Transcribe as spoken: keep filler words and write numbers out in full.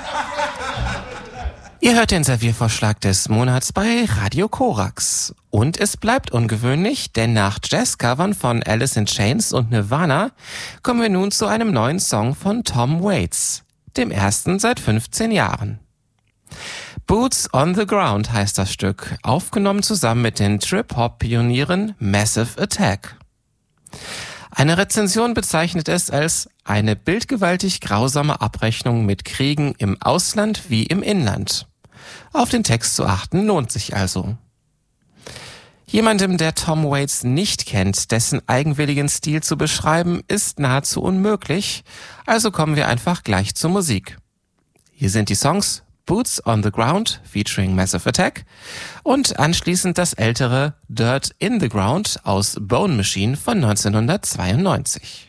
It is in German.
Ihr hört den Serviervorschlag des Monats bei Radio Korax. Und es bleibt ungewöhnlich, denn nach Jazzcovern von Alice in Chains und Nirvana kommen wir nun zu einem neuen Song von Tom Waits, dem ersten seit fünfzehn Jahren. Boots on the Ground heißt das Stück, aufgenommen zusammen mit den Trip-Hop-Pionieren Massive Attack. Eine Rezension bezeichnet es als eine bildgewaltig grausame Abrechnung mit Kriegen im Ausland wie im Inland. Auf den Text zu achten lohnt sich also. Jemandem, der Tom Waits nicht kennt, dessen eigenwilligen Stil zu beschreiben, ist nahezu unmöglich, also kommen wir einfach gleich zur Musik. Hier sind die Songs Boots on the Ground featuring Massive Attack und anschließend das ältere Dirt in the Ground aus Bone Machine von neunzehnhundertzweiundneunzig.